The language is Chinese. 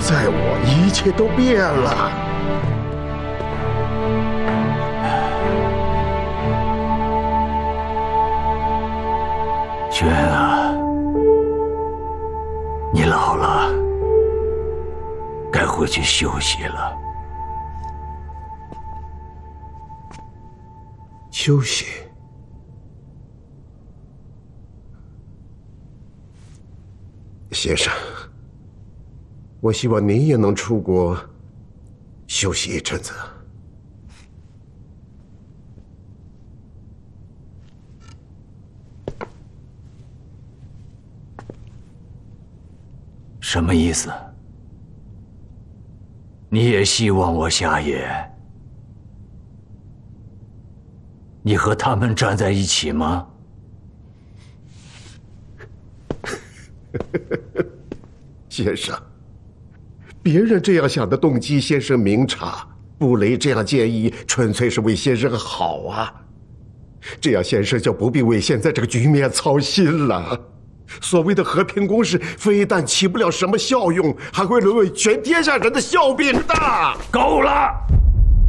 在我，一切都变了。 轩啊，你老了，该回去休息了。 休息。先生，我希望您也能出国休息一阵子。 什么意思？你也希望我下野？你和他们站在一起吗？ 先生，别人这样想的动机，先生明察。布雷这样建议，纯粹是为先生好啊。这样先生就不必为现在这个局面操心了。所谓的和平攻势，非但起不了什么效用，还会沦为全天下人的笑柄的。 够了！